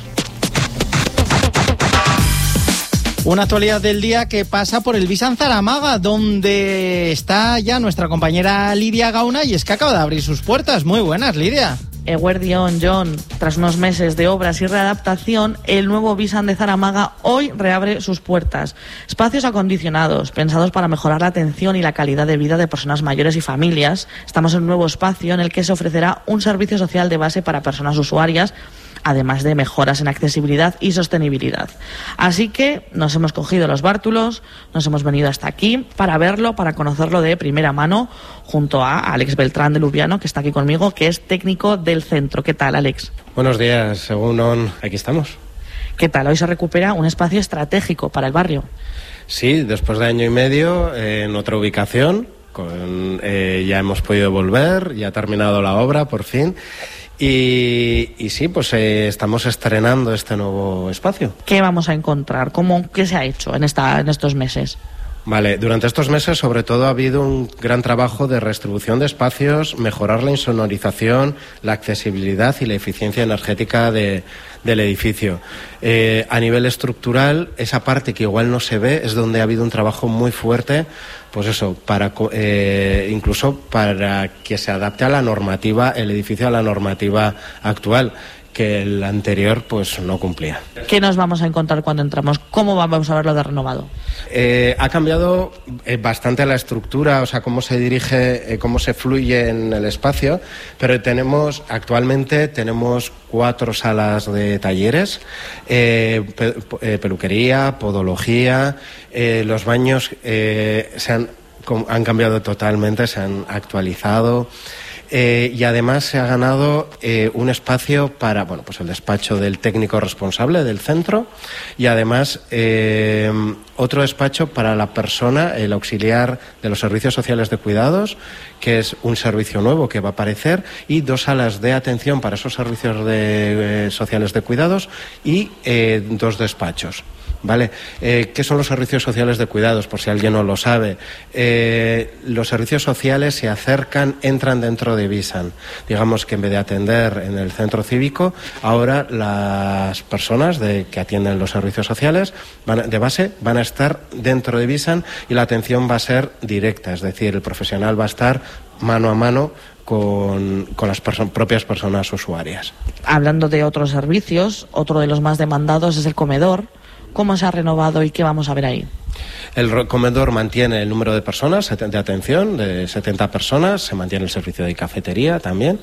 Una actualidad del día que pasa por el Visan Zaramaga, donde está ya nuestra compañera Lidia Gauna, y es que acaba de abrir sus puertas. Muy buenas, Lidia. Eguardión, John. Tras unos meses de obras y readaptación, el nuevo Visan de Zaramaga hoy reabre sus puertas. Espacios acondicionados, pensados para mejorar la atención y la calidad de vida de personas mayores y familias. Estamos en un nuevo espacio en el que se ofrecerá un servicio social de base para personas usuarias, además de mejoras en accesibilidad y sostenibilidad. Así que nos hemos cogido los bártulos, nos hemos venido hasta aquí para verlo, para conocerlo de primera mano, junto a Alex Beltrán de Lubiano, que está aquí conmigo, que es técnico del centro. ¿Qué tal, Alex? Buenos días, según on, aquí estamos. ¿Qué tal? Hoy se recupera un espacio estratégico para el barrio. Sí, después de año y medio eh, en otra ubicación, con, eh, ya hemos podido volver, ya ha terminado la obra por fin. Y, y sí, pues eh, estamos estrenando este nuevo espacio. ¿Qué vamos a encontrar? ¿Cómo, qué se ha hecho en, esta, en estos meses? Vale, durante estos meses sobre todo ha habido un gran trabajo de redistribución de espacios, mejorar la insonorización, la accesibilidad y la eficiencia energética de, del edificio. Eh, a nivel estructural, esa parte que igual no se ve es donde ha habido un trabajo muy fuerte, pues eso, para eh, incluso para que se adapte a la normativa, el edificio a la normativa actual, que el anterior pues no cumplía. ¿Qué nos vamos a encontrar cuando entramos? ¿Cómo vamos a verlo de renovado? Eh, ha cambiado eh, bastante la estructura, o sea, cómo se dirige, eh, cómo se fluye en el espacio, pero tenemos, actualmente tenemos cuatro salas de talleres, eh, pe eh, peluquería, podología, eh, los baños eh, se han, han cambiado totalmente, se han actualizado. Eh, y además se ha ganado eh, un espacio para, bueno, pues el despacho del técnico responsable del centro y además eh, otro despacho para la persona, el auxiliar de los servicios sociales de cuidados, que es un servicio nuevo que va a aparecer, y dos salas de atención para esos servicios de, eh, sociales de cuidados y eh, dos despachos. ¿Vale? Eh, ¿Qué son los servicios sociales de cuidados? Por si alguien no lo sabe. Eh, los servicios sociales se acercan, entran dentro de Visan. Digamos que en vez de atender en el centro cívico, ahora las personas de, que atienden los servicios sociales van, de base van a estar dentro de Visan y la atención va a ser directa. Es decir, el profesional va a estar mano a mano con, con las perso- propias personas usuarias. Hablando de otros servicios, otro de los más demandados es el comedor. ¿Cómo se ha renovado y qué vamos a ver ahí? El comedor mantiene el número de personas de atención, de setenta personas, se mantiene el servicio de cafetería también.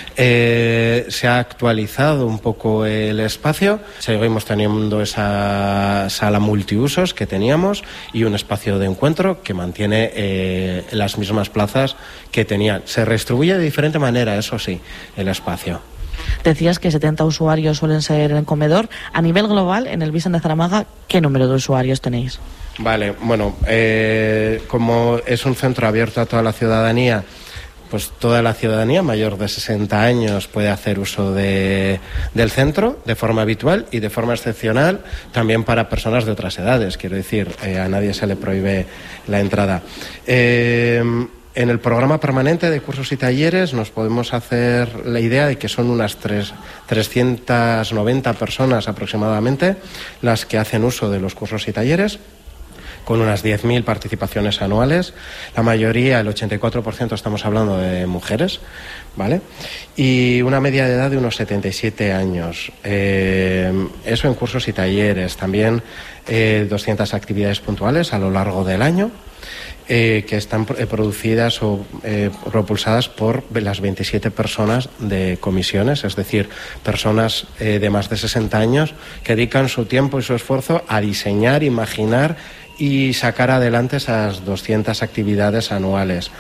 Eh, se ha actualizado un poco el espacio, seguimos teniendo esa sala multiusos que teníamos y un espacio de encuentro que mantiene eh, las mismas plazas que tenían. Se redistribuye de diferente manera, eso sí, el espacio. Decías que setenta usuarios suelen ser en el comedor. A nivel global, en el Visan de Zaramaga, ¿qué número de usuarios tenéis? Vale, bueno, eh, como es un centro abierto a toda la ciudadanía, pues toda la ciudadanía mayor de sesenta años puede hacer uso de, del centro de forma habitual y de forma excepcional también para personas de otras edades. Quiero decir, eh, a nadie se le prohíbe la entrada. Eh, En el programa permanente de cursos y talleres nos podemos hacer la idea de que son unas tres, trescientas noventa personas aproximadamente las que hacen uso de los cursos y talleres, con unas diez mil participaciones anuales. La mayoría, el ochenta y cuatro por ciento, estamos hablando de mujeres, ¿vale? Y una media de edad de unos setenta y siete años. Eh, eso en cursos y talleres. También eh, doscientas actividades puntuales a lo largo del año. Eh, que están eh, producidas o eh, propulsadas por las veintisiete personas de comisiones, es decir, personas eh, de más de sesenta años que dedican su tiempo y su esfuerzo a diseñar, imaginar y sacar adelante esas doscientas actividades anuales.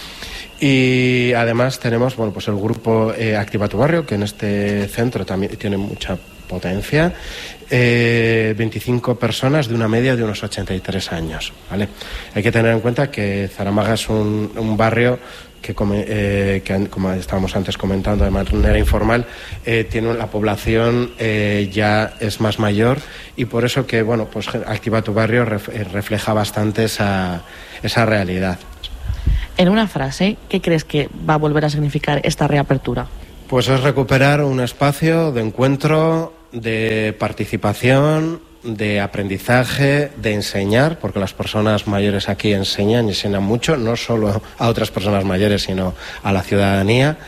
Y además tenemos, bueno, pues el grupo eh, Activa tu Barrio, que en este centro también tiene mucha potencia, eh, veinticinco personas de una media de unos ochenta y tres años, ¿vale? Hay que tener en cuenta que Zaramaga es un, un barrio que, come, eh, que, como estábamos antes comentando de manera informal, eh, tiene la población eh, ya es más mayor y por eso que, bueno, pues Activa tu Barrio ref, refleja bastante esa, esa realidad. En una frase, ¿qué crees que va a volver a significar esta reapertura? Pues es recuperar un espacio de encuentro, de participación, de aprendizaje, de enseñar, porque las personas mayores aquí enseñan y enseñan mucho, no solo a otras personas mayores, sino a la ciudadanía.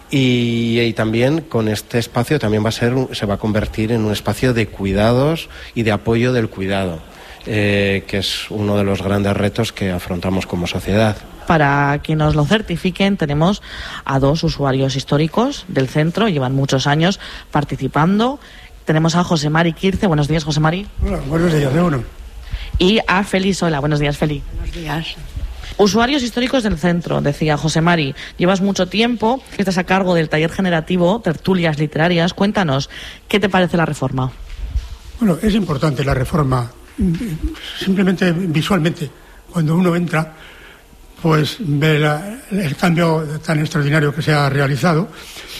Y, y también con este espacio también va a ser, se va a convertir en un espacio de cuidados y de apoyo del cuidado, eh, que es uno de los grandes retos que afrontamos como sociedad. Para que nos lo certifiquen, tenemos a dos usuarios históricos del centro, llevan muchos años participando. Tenemos a José Mari Quirce. Buenos días, José Mari. Hola, buenos días, de uno. Y a Feli Sola. Buenos días, Feli. Buenos días. Usuarios históricos del centro, decía José Mari. Llevas mucho tiempo, estás a cargo del taller generativo, tertulias literarias. Cuéntanos, ¿qué te parece la reforma? Bueno, es importante la reforma. Simplemente visualmente, cuando uno entra, pues ve la, el cambio tan extraordinario que se ha realizado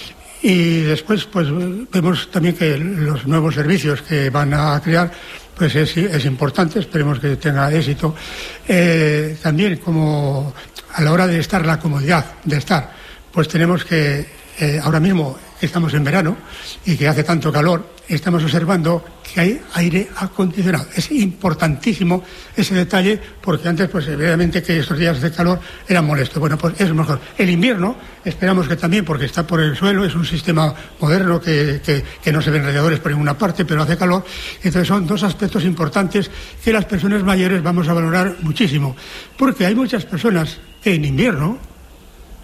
y después pues vemos también que los nuevos servicios que van a crear pues es, es importante, esperemos que tenga éxito. Eh, también como a la hora de estar, la comodidad de estar, pues tenemos que eh, ahora mismo estamos en verano y que hace tanto calor, estamos observando que hay aire acondicionado. Es importantísimo ese detalle porque antes, pues evidentemente que estos días de calor eran molestos. Bueno, pues es mejor. El invierno, esperamos que también, porque está por el suelo, es un sistema moderno que, que, que no se ven radiadores por ninguna parte, pero hace calor. Entonces son dos aspectos importantes que las personas mayores vamos a valorar muchísimo. Porque hay muchas personas que en invierno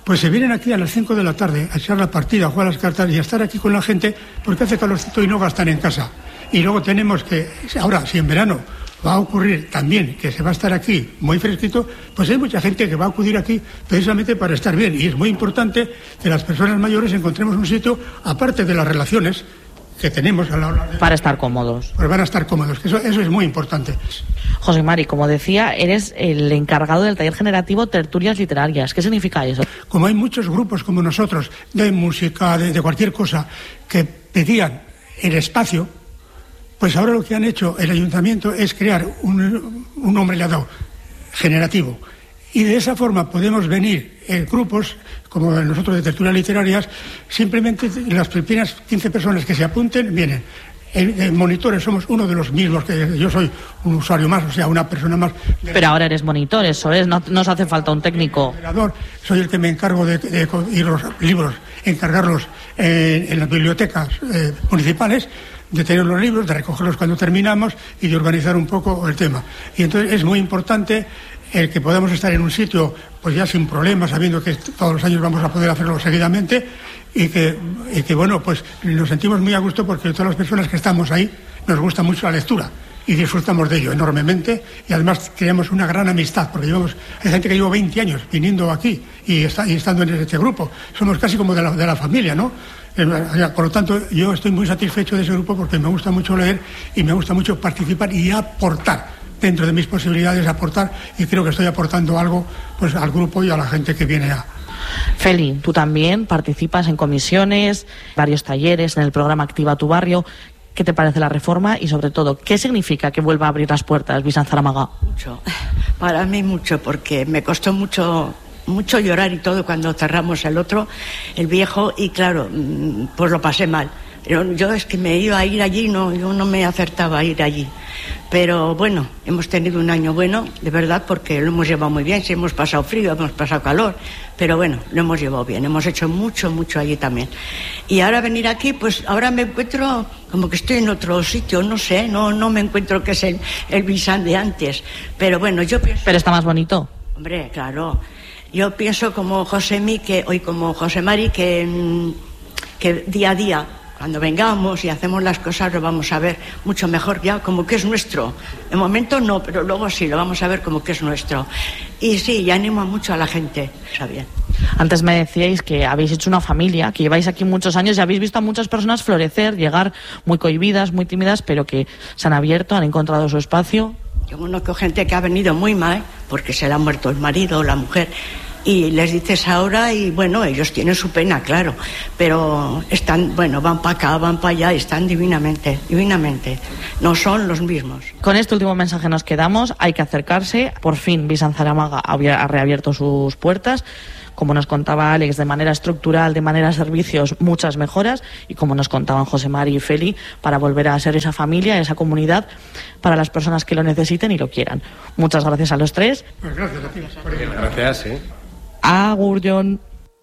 pues se vienen aquí a las cinco de la tarde a echar la partida, a jugar las cartas y a estar aquí con la gente porque hace calorcito y no gastan en casa. Y luego tenemos que, ahora, si en verano va a ocurrir también que se va a estar aquí muy fresquito, pues hay mucha gente que va a acudir aquí precisamente para estar bien. Y es muy importante que las personas mayores encontremos un sitio, aparte de las relaciones que tenemos a la hora de... Para estar cómodos. Pues van a estar cómodos, que eso, eso es muy importante. José Mari, como decía, eres el encargado del taller generativo Tertulias Literarias. ¿Qué significa eso? Como hay muchos grupos como nosotros, de música, de, de cualquier cosa, que pedían el espacio, pues ahora lo que han hecho el ayuntamiento es crear un, un nombre le ha dado, generativo. Y de esa forma podemos venir en grupos, como nosotros de tertulias literarias, simplemente las primeras quince personas que se apunten vienen. En, en monitores somos uno de los mismos, que yo soy un usuario más, o sea, una persona más. Pero ahora eres monitor, eso es, no nos hace falta un técnico. Soy el que me encargo de, de ir los libros, encargarlos en, en las bibliotecas eh, municipales, de tener los libros, de recogerlos cuando terminamos y de organizar un poco el tema. Y entonces es muy importante el que podamos estar en un sitio pues ya sin problemas, sabiendo que todos los años vamos a poder hacerlo seguidamente y que, y que bueno, pues nos sentimos muy a gusto porque todas las personas que estamos ahí nos gusta mucho la lectura y disfrutamos de ello enormemente y además creamos una gran amistad porque llevamos, hay gente que lleva veinte años viniendo aquí y, está, y estando en este grupo, somos casi como de la, de la familia, ¿no? Por lo tanto, yo estoy muy satisfecho de ese grupo porque me gusta mucho leer y me gusta mucho participar y aportar, dentro de mis posibilidades, aportar, y creo que estoy aportando algo pues al grupo y a la gente que viene a... Feli, tú también participas en comisiones, varios talleres, en el programa Activa tu Barrio. ¿Qué te parece la reforma y, sobre todo, qué significa que vuelva a abrir las puertas Vicent Zaramaga? Mucho, para mí mucho, porque me costó mucho... mucho llorar y todo cuando cerramos el otro, el viejo, y claro, pues lo pasé mal. Yo, yo es que me iba a ir allí, no, yo no me acertaba a ir allí. Pero bueno, hemos tenido un año bueno, de verdad, porque lo hemos llevado muy bien. Sí, hemos pasado frío, hemos pasado calor, pero bueno, lo hemos llevado bien. Hemos hecho mucho, mucho allí también. Y ahora venir aquí, pues ahora me encuentro como que estoy en otro sitio, no sé, no, no me encuentro que es el, el Vicent de antes. Pero bueno, yo pienso... Pero está más bonito. Hombre, claro. Yo pienso como José Mi, que hoy como José Mari, que, que día a día, cuando vengamos y hacemos las cosas, lo vamos a ver mucho mejor ya, como que es nuestro. De momento no, pero luego sí, lo vamos a ver como que es nuestro. Y sí, y animo mucho a la gente. Está bien. Antes me decíais que habéis hecho una familia, que lleváis aquí muchos años y habéis visto a muchas personas florecer, llegar muy cohibidas, muy tímidas, pero que se han abierto, han encontrado su espacio. Yo conozco gente que ha venido muy mal porque se le ha muerto el marido o la mujer y les dices ahora y bueno, ellos tienen su pena, claro, pero están, bueno, van para acá, van para allá y están divinamente, divinamente. No son los mismos. Con este último mensaje nos quedamos, hay que acercarse. Por fin Vicent Zaramaga ha reabierto sus puertas. Como nos contaba Alex, de manera estructural, de manera servicios, muchas mejoras, y como nos contaban José Mari y Feli, para volver a ser esa familia, esa comunidad, para las personas que lo necesiten y lo quieran. Muchas gracias a los tres. Pues gracias a ti. Gracias, sí. Agur, John.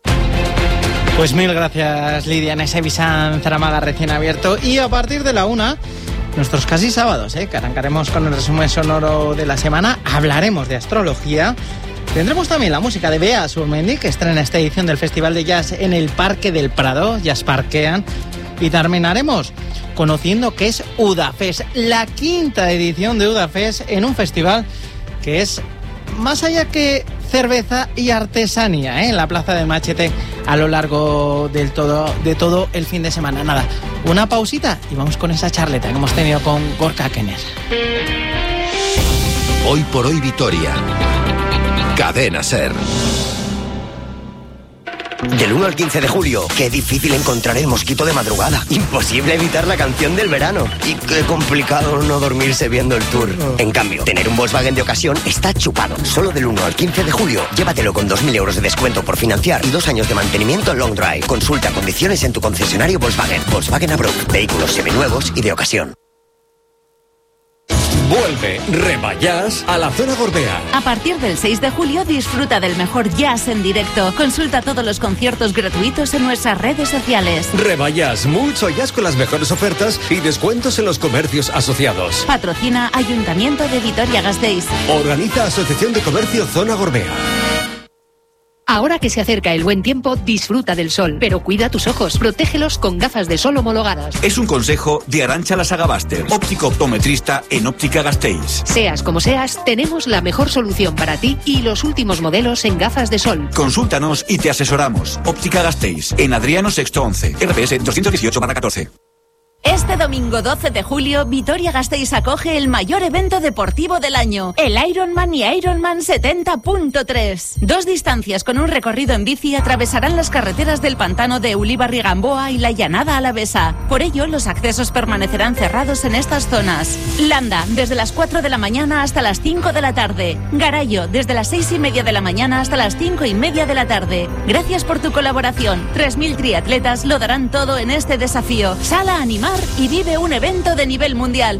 Pues mil gracias, Lidia, en ese Vicent Zaramaga recién abierto. Y a partir de la una, nuestros casi sábados, ¿eh? que arrancaremos con el resumen sonoro de la semana, hablaremos de astrología. Tendremos también la música de Bea Surmendi, que estrena esta edición del Festival de Jazz en el Parque del Prado, Jazz Parquean. Y terminaremos conociendo qué es Udafest, la quinta edición de Udafest, en un festival que es más allá que cerveza y artesanía, ¿eh? en la Plaza del Machete a lo largo del todo, de todo el fin de semana. Nada, una pausita y vamos con esa charleta que hemos tenido con Gorka Kenner. Hoy por hoy Vitoria. Cadena SER. Del uno al quince de julio, qué difícil encontrar el mosquito de madrugada. Imposible evitar la canción del verano. Y qué complicado no dormirse viendo el tour. En cambio, tener un Volkswagen de ocasión está chupado. Solo del uno al quince de julio, llévatelo con dos mil euros de descuento por financiar y dos años de mantenimiento long drive. Consulta condiciones en tu concesionario Volkswagen. Volkswagen Abruk. Vehículos seminuevos y de ocasión. Vuelve Rebayás a la zona Gorbea. A partir del seis de julio disfruta del mejor jazz en directo. Consulta todos los conciertos gratuitos en nuestras redes sociales. Rebayás, mucho jazz con las mejores ofertas y descuentos en los comercios asociados. Patrocina Ayuntamiento de Vitoria-Gasteiz. Organiza Asociación de Comercio Zona Gorbea. Ahora que se acerca el buen tiempo, disfruta del sol, pero cuida tus ojos, protégelos con gafas de sol homologadas. Es un consejo de Arantxa Lasagabaster, óptico optometrista en Óptica Gasteiz. Seas como seas, tenemos la mejor solución para ti y los últimos modelos en gafas de sol. Consúltanos y te asesoramos. Óptica Gasteiz, en Adriano Sexto once, R P S doscientos dieciocho barra catorce. Este domingo doce de julio, Vitoria-Gasteiz acoge el mayor evento deportivo del año, el Ironman y Ironman setenta punto tres. Dos distancias con un recorrido en bici atravesarán las carreteras del pantano de Ulibarri-Gamboa y la Llanada Alavesa. Por ello, los accesos permanecerán cerrados en estas zonas. Landa, desde las cuatro de la mañana hasta las cinco de la tarde. Garayo, desde las seis y media de la mañana hasta las cinco y media de la tarde. Gracias por tu colaboración. tres mil triatletas lo darán todo en este desafío. Sal a animar y vive un evento de nivel mundial.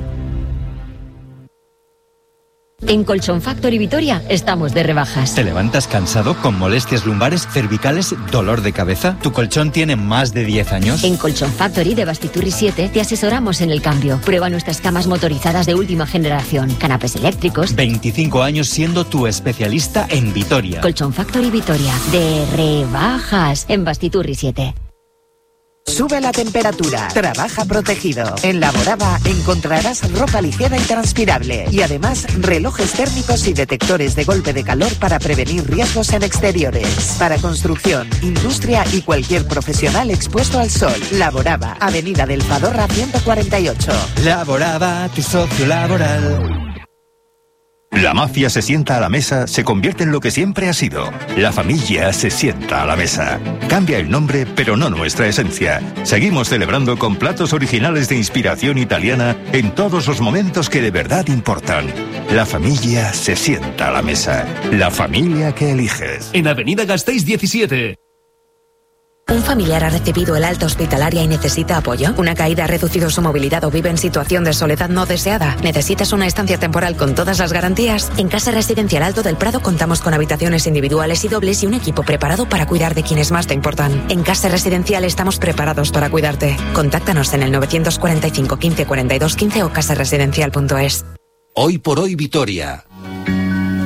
En Colchón Factory Vitoria estamos de rebajas. ¿Te levantas cansado, con molestias lumbares, cervicales, dolor de cabeza? ¿Tu colchón tiene más de diez años? En Colchón Factory de Bastiturri siete te asesoramos en el cambio. Prueba nuestras camas motorizadas de última generación, canapés eléctricos. veinticinco años siendo tu especialista en Vitoria. Colchón Factory Vitoria, de rebajas en Bastiturri siete. Sube la temperatura, trabaja protegido. En Laboraba encontrarás ropa ligera y transpirable y además relojes térmicos y detectores de golpe de calor para prevenir riesgos en exteriores. Para construcción, industria y cualquier profesional expuesto al sol. Laboraba, Avenida del Fadorra ciento cuarenta y ocho. Laboraba, tu socio laboral. La mafia se sienta a la mesa, se convierte en lo que siempre ha sido. La familia se sienta a la mesa. Cambia el nombre, pero no nuestra esencia. Seguimos celebrando con platos originales de inspiración italiana en todos los momentos que de verdad importan. La familia se sienta a la mesa. La familia que eliges. En Avenida Gasteiz diecisiete. ¿Un familiar ha recibido el alta hospitalaria y necesita apoyo? ¿Una caída ha reducido su movilidad o vive en situación de soledad no deseada? ¿Necesitas una estancia temporal con todas las garantías? En Casa Residencial Alto del Prado contamos con habitaciones individuales y dobles y un equipo preparado para cuidar de quienes más te importan. En Casa Residencial estamos preparados para cuidarte. Contáctanos en el novecientos cuarenta y cinco, quince, cuarenta y dos, quince o casaresidencial punto es. Hoy por hoy Vitoria.